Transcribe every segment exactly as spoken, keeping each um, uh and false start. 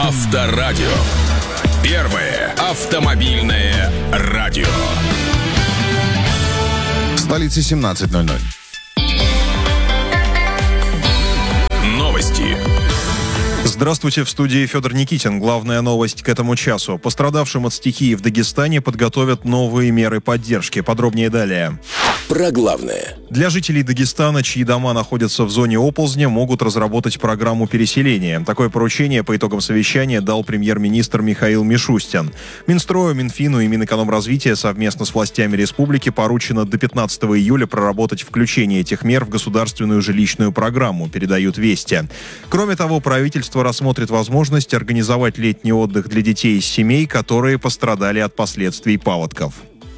Авторадио. Первое автомобильное радио. В столице семнадцать ноль ноль. Новости. Здравствуйте, в студии Федор Никитин. Главная новость к этому часу. Пострадавшим от стихии в Дагестане подготовят новые меры поддержки. Подробнее далее. Про главное. Для жителей Дагестана, чьи дома находятся в зоне оползня, могут разработать программу переселения. Такое поручение по итогам совещания дал премьер-министр Михаил Мишустин. Минстрою, Минфину и Минэкономразвития совместно с властями республики поручено до пятнадцатого июля проработать включение этих мер в государственную жилищную программу, передают «Вести». Кроме того, правительство рассмотрит возможность организовать летний отдых для детей из семей, которые пострадали от последствий паводков.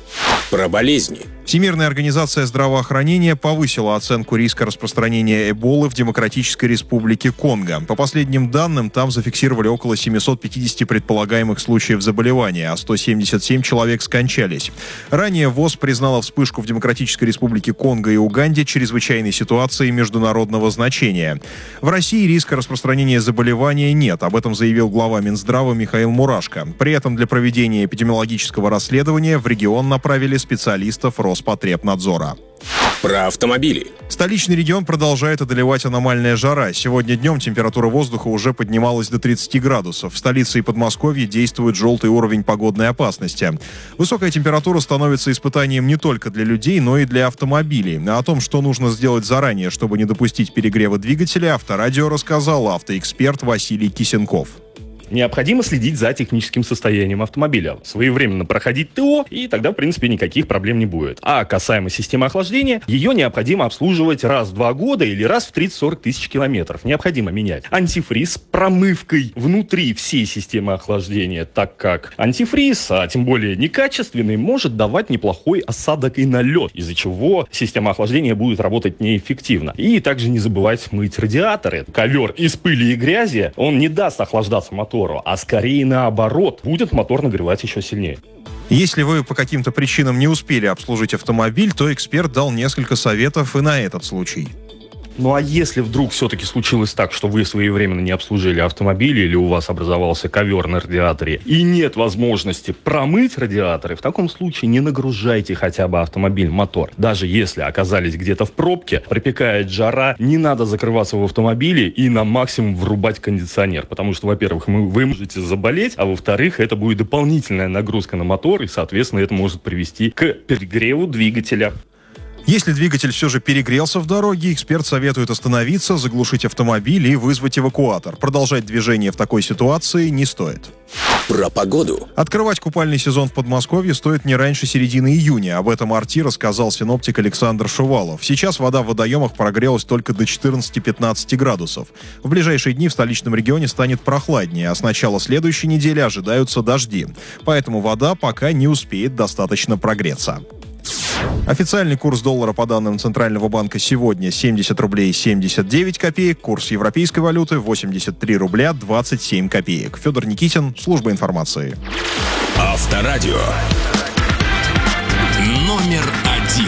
Про болезни. Всемирная организация здравоохранения повысила оценку риска распространения Эболы в Демократической Республике Конго. По последним данным, там зафиксировали около семьсот пятьдесят предполагаемых случаев заболевания, а сто семьдесят семь человек скончались. Ранее ВОЗ признала вспышку в Демократической Республике Конго и Уганде чрезвычайной ситуацией международного значения. В России риска распространения заболевания нет, об этом заявил глава Минздрава Михаил Мурашко. При этом для проведения эпидемиологического расследования в регион направили специалистов Роспотребнадзора. Про автомобили. Столичный регион продолжает одолевать аномальная жара. Сегодня днем температура воздуха уже поднималась до тридцати градусов. В столице и Подмосковье действует желтый уровень погодной опасности. Высокая температура становится испытанием не только для людей, но и для автомобилей. А о том, что нужно сделать заранее, чтобы не допустить перегрева двигателя, Авторадио рассказал автоэксперт Василий Кисенков. Необходимо следить за техническим состоянием автомобиля, своевременно проходить ТО, и тогда, в принципе, никаких проблем не будет. А касаемо системы охлаждения, ее необходимо обслуживать раз в два года или раз в тридцать-сорок тысяч километров. Необходимо менять антифриз с промывкой внутри всей системы охлаждения, так как антифриз, а тем более некачественный, может давать неплохой осадок и налет, из-за чего система охлаждения будет работать неэффективно. И также не забывать мыть радиаторы. Ковер из пыли и грязи, он не даст охлаждаться мотору, а скорее наоборот, будет мотор нагревать еще сильнее. Если вы по каким-то причинам не успели обслужить автомобиль, то эксперт дал несколько советов и на этот случай. Ну а если вдруг все-таки случилось так, что вы своевременно не обслужили автомобиль или у вас образовался ковер на радиаторе и нет возможности промыть радиаторы, в таком случае не нагружайте хотя бы автомобиль, мотор. Даже если оказались где-то в пробке, припекает жара, не надо закрываться в автомобиле и на максимум врубать кондиционер, потому что, во-первых, вы можете заболеть, а во-вторых, это будет дополнительная нагрузка на мотор и, соответственно, это может привести к перегреву двигателя. Если двигатель все же перегрелся в дороге, эксперт советует остановиться, заглушить автомобиль и вызвать эвакуатор. Продолжать движение в такой ситуации не стоит. Про погоду. Открывать купальный сезон в Подмосковье стоит не раньше середины июня. Об этом АРТИ рассказал синоптик Александр Шувалов. Сейчас вода в водоемах прогрелась только до четырнадцати-пятнадцати градусов. В ближайшие дни в столичном регионе станет прохладнее, а с начала следующей недели ожидаются дожди. Поэтому вода пока не успеет достаточно прогреться. Официальный курс доллара по данным Центрального банка сегодня семьдесят рублей семьдесят девять копеек, курс европейской валюты восемьдесят три рубля двадцать семь копеек. Федор Никитин, служба информации. Авторадио. Номер